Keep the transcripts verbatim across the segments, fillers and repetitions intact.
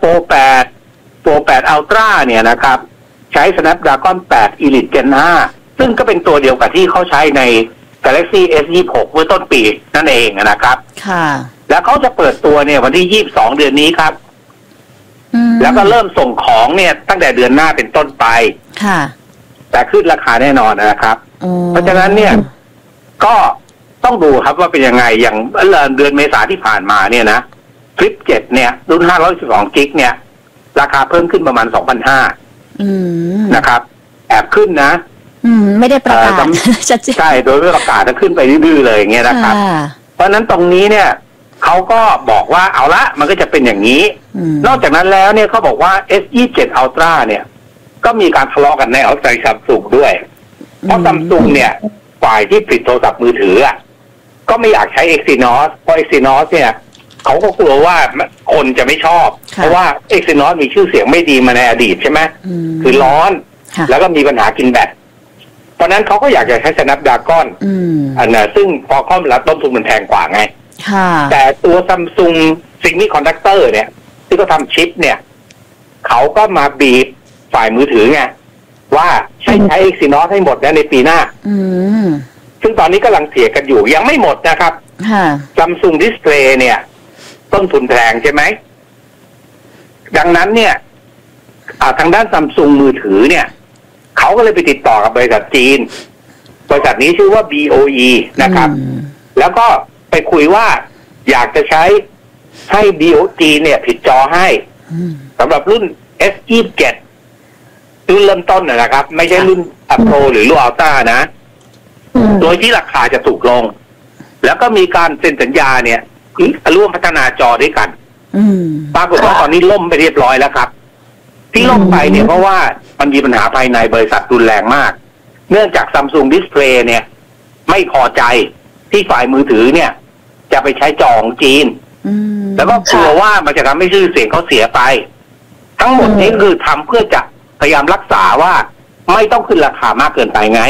แปด โฟร์ แปด Ultra เนี่ยนะครับใช้ Snapdragon แปด Elite Gen ห้าซึ่งก็เป็นตัวเดียวกับที่เขาใช้ใน Galaxy เอส ยี่สิบหก เมื่อต้นปีนั่นเองนะครับค่ะแล้วเขาจะเปิดตัวเนี่ยวันที่ยี่สิบสองเดือนนี้ครับแล้วก็เริ่มส่งของเนี่ยตั้งแต่เดือนหน้าเป็นต้นไปค่ะแต่ขึ้นราคาแน่นอนนะครับเพราะฉะนั้นเนี่ยก็ต้องดูครับว่าเป็นยังไงอย่างเดือนเมษาที่ผ่านมาเนี่ยนะฟลิปเจ็ดเนี่ยรุ่นห้าร้อยสิบสองกิกเนี่ยราคาเพิ่มขึ้นประมาณ สองพันห้าร้อยอืมนะครับแอบขึ้นนะอืมไม่ได้ประกาศชัดเจนใช่โดยไม่ประกาศจะขึ้นไปดื้อๆเลยอย่างเงี้ยนะครับเพราะฉะนั้นตรงนี้เนี่ยเขาก็บอกว่าเอาละมันก็จะเป็นอย่างนี้นอกจากนั้นแล้วเนี่ยเขาบอกว่า เอส ยี่สิบเจ็ด Ultra เนี่ยก็มีการทะเลาะกันในเอาใจซัมซุงด้วยเพราะซัมซุงเนี่ยฝ่ายที่ผลิตโทรศัพท์มือถืออ่ะก็ไม่อยากใช้ Exynos เพราะ Exynos เนี่ยเขาก็กลัวว่าคนจะไม่ชอบเพราะว่า Exynos มีชื่อเสียงไม่ดีมาในอดีตใช่ไหมคือร้อนแล้วก็มีปัญหากินแบตเพราะนั้นเขาก็อยากจะใช้ Snapdragon อันน่ะซึ่งพอข้อมูลต้นทุนมันแพงกว่าไงแต่ตัว Samsung Semiconductor เนี่ยที่เขาทำชิปเนี่ยเขาก็มาบีบฝ่ายมือถือไงว่าใช้ใช้ Exynos ให้หมดนะในปีหน้าซึ่งตอนนี้กำลังเสียกันอยู่ยังไม่หมดนะครับ Samsung Display เนี่ยต้นทุนแพงใช่ไหมดังนั้นเนี่ยทางด้าน Samsung มือถือเนี่ยเขาก็เลยไปติดต่อกับบริษัทจีนบริษัทนี้ชื่อว่า บี โอ อี นะครับแล้วก็ไปคุยว่าอยากจะใช้ให้ บี โอ อี เนี่ยผิดจอให้สำหรับรุ่น เอส ยี่สิบเจ็ด รุ่นเริ่มต้นนะครับไม่ใช่รุ่น Pro หรือรุ่น Ultra นะโดยที่ราคาจะถูกลงแล้วก็มีการเซ็นสัญญาเนี่ยร่วมพัฒนาจอด้วยกันปรากฏว่าตอนนี้ล่มไปเรียบร้อยแล้วครับที่ล่มไปเนี่ยเพราะว่ามันมีปัญหาภายในบริษัทรุนแรงมากเนื่องจาก Samsung Display เนี่ยไม่พอใจที่ฝ่ายมือถือเนี่ยจะไปใช้จอของจีนแล้วก็กลัวว่ามันจะทำให้ชื่อเสียงเขาเสียไปทั้งหมดนี้คือทำเพื่อจะพยายามรักษาว่าไม่ต้องขึ้นราคามากเกินไปไง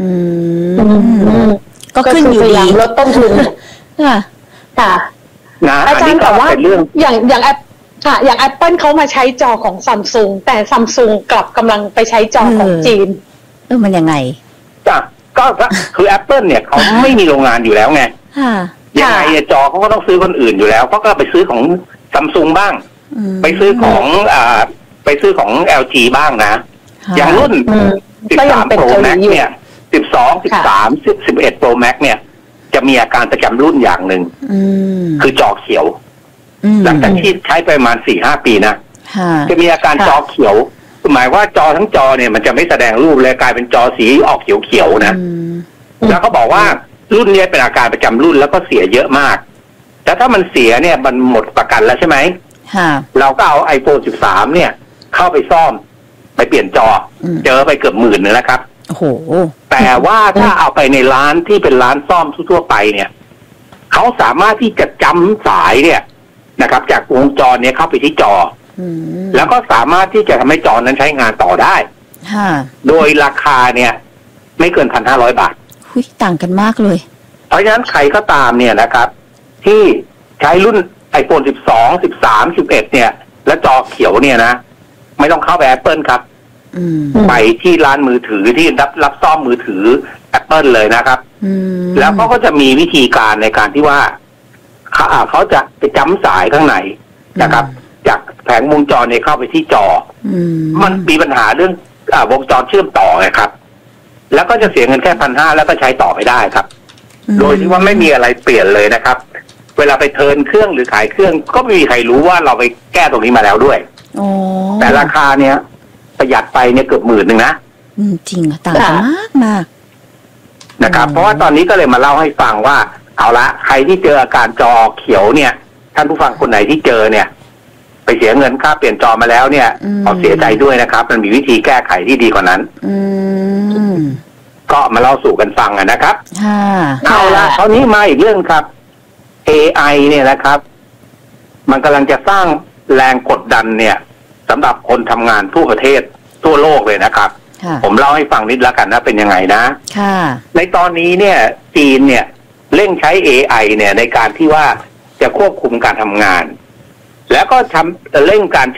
ก็ขึ้นอยู่ดีลดต้นทุนค่ะค่ะนะอาจารย์แต่ว่าอย่างอย่างแอปค่ะอย่าง Apple เขามาใช้จอของ Samsung แต่ Samsung กลับกำลังไปใช้จอของจีนเออมันยังไงจ้ะก็คือ Apple เนี่ยเขาไม่มีโรงงานอยู่แล้วไงยังไงจอเขาก็ต้องซื้อคนอื่นอยู่แล้วเขาก็ไปซื้อของ Samsung บ้างไปซื้อของอ่าไปซื้อของ แอล จี บ้างนะอย่างรุ่นสิบสาม Pro Max เนี่ยสิบสอง สิบสาม สิบเอ็ด Pro Max เนี่ยจะมีอาการประจำรุ่นอย่างหนึ่งคือจอเขียวหลังจากที่ใช้ไปประมาณ สี่ห้า ปีนะจะมีอาการจอเขียวหมายว่าจอทั้งจอเนี่ยมันจะไม่แสดงรูปเลยกลายเป็นจอสีออกเขียวๆนะแล้วเขาบอกว่ารุ่นนี้เป็นอาการประจำรุ่นแล้วก็เสียเยอะมากแต่ถ้ามันเสียเนี่ยมันหมดประกันแล้วใช่ไหมเราก็เอา iPhone สิบสามเนี่ยเข้าไปซ่อมไปเปลี่ยนจอเจอไปเกือบหมื่นเลยนะครับโอ้โหแต่ว่าถ้าเอาไปในร้านที่เป็นร้านซ่อมทั่วไปเนี่ยเขาสามารถที่จะจำสายเนี่ยนะครับจากวงจรเนี่ยเข้าไปที่จอแล้วก็สามารถที่จะทำให้จอนั้นใช้งานต่อได้โดยราคาเนี่ยไม่เกิน พันห้าร้อย บาทหุ้ยต่างกันมากเลยเพราะฉะนั้นใครก็ตามเนี่ยนะครับที่ใช้รุ่น iPhone สิบสอง สิบสาม สิบเอ็ดเนี่ยและจอเขียวเนี่ยนะไม่ต้องเข้าไป Apple ครับไปที่ร้านมือถือที่รับรับซ่อมมือถือ Apple เลยนะครับแล้วเขาก็จะมีวิธีการในการที่ว่าเขาเขาจะไปจ้ำสายข้างในนะครับจากแผงวงจรเนี่ยเข้าไปที่จอมันมีปัญหาเรื่องอ่าวงจรเชื่อมต่อไงครับแล้วก็จะเสียเงินแค่พันห้าแล้วก็ใช้ต่อไม่ได้ครับโดยที่ว่าไม่มีอะไรเปลี่ยนเลยนะครับเวลาไปเทิร์นเครื่องหรือขายเครื่องก็ไม่มีใครรู้ว่าเราไปแก้ตรงนี้มาแล้วด้วยแต่ราคาเนี้ยประหยัดไปเนี่ยเกือบหมื่นหนึ่งนะจริงต่างกันมากมากนะครับเพราะว่าตอนนี้ก็เลยมาเล่าให้ฟังว่าเอาละใครที่เจออาการจอเขียวเนี่ยท่านผู้ฟังคนไหนที่เจอเนี่ยไปเสียเงินค่าเปลี่ยนจอมาแล้วเนี่ยขอเสียใจด้วยนะครับมันมีวิธีแก้ไขที่ดีกว่านั้นก็มาเล่าสู่กันฟังนะครับเอาละคราวนี้มาอีกเรื่องครับ เอ ไอ เนี่ยนะครับมันกำลังจะสร้างแรงกดดันเนี่ยสำหรับคนทำงานทั่วประเทศทั่วโลกเลยนะครับผมเล่าให้ฟังนิดละกันนะเป็นยังไงนะในตอนนี้เนี่ยจีนเนี่ยเร่งใช้ เอ ไอ เนี่ยในการที่ว่าจะควบคุมการทำงานแล้วก็ทำเร่งการ